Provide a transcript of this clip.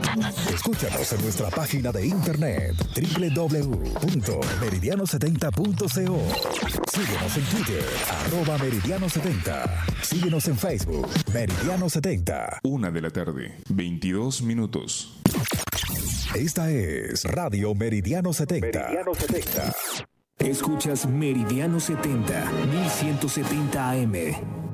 Escúchanos en nuestra página de internet www.meridiano70.co. Síguenos en Twitter, @meridiano70. Síguenos en Facebook, Meridiano70. 1:00 PM, 22 minutos. Esta es Radio Meridiano 70. Meridiano 70. Escuchas Meridiano 70, 1170 AM.